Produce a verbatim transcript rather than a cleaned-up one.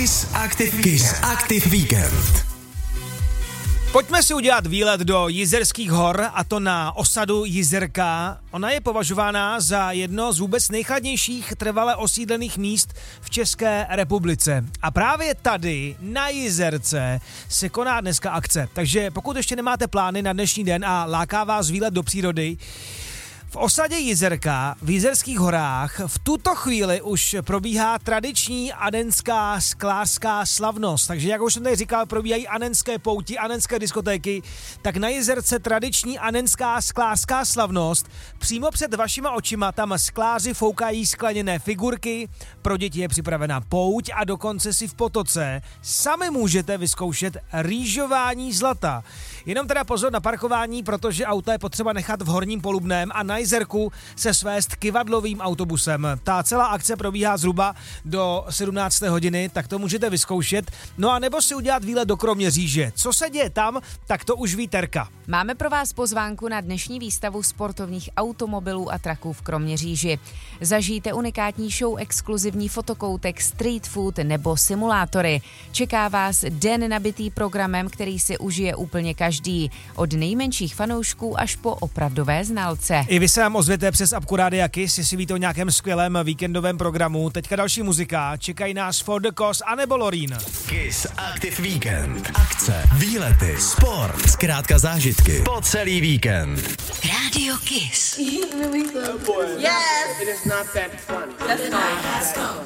Kiss Active, Kiss Active Weekend. Pojďme si udělat výlet do Jizerských hor, a to na osadu Jizerka. Ona je považována za jedno z vůbec nejchladnějších trvale osídlených míst v České republice. A právě tady, na Jizerce, se koná dneska akce. Takže pokud ještě nemáte plány na dnešní den a láká vás výlet do přírody, v osadě Jizerka v Jizerských horách v tuto chvíli už probíhá tradiční adenská sklářská slavnost. Takže jak už jsem tady říkal, probíhají anenské pouti, anenské diskotéky, tak na Jizerce tradiční anenská sklářská slavnost. Přímo před vašima očima tam skláři foukají skleněné figurky, pro děti je připravena pouť a dokonce si v potoce sami můžete vyzkoušet rýžování zlata. Jenom teda pozor na parkování, protože auta je potřeba nechat v Horním Polubném a na Jizerku se svést kivadlovým autobusem. Ta celá akce probíhá zhruba do sedmnácté hodiny, tak to můžete vyzkoušet. No a nebo si udělat výlet do Kroměříže. Co se děje tam, tak to už ví Terka. Máme pro vás pozvánku na dnešní výstavu sportovních automobilů a traků v Kroměříži. Zažijte unikátní show, exkluzivní fotokoutek, street food nebo simulátory. Čeká vás den nabitý programem, který si užije úplně každý. Od nejmenších fanoušků až po opravdové znalce. I vy se nám ozvěte přes apku Rádia Kiss, jestli víte o nějakém skvělém víkendovém programu. Teďka další muzika, čekají nás For the Cause anebo Lorín. Kiss Active Weekend. Akce, výlety, sport, zkrátka zážitky po celý víkend. Radio Kiss. Yes! It is not that funny. That's not.